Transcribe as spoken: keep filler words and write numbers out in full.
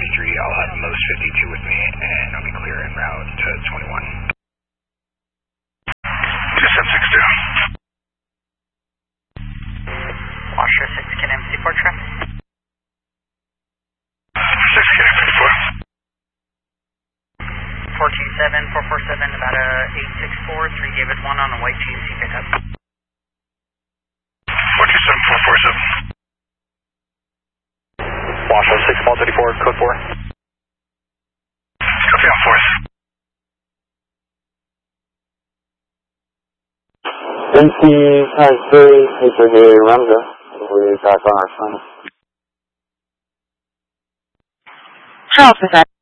twenty-three, I'll have most fifty-two with me, and I'll be clear en route to twenty-one. two seven six two. Washer six, can M C four traffic? six K M fifty-four. four two seven, four four seven, about a eight six four, three David one on a white G M C pickup. four two seven, four four seven. Washoe six, Ball thirty-four, code four. Copy on fourth. M C has three, H O J Ramza. We back on our phone. House is that?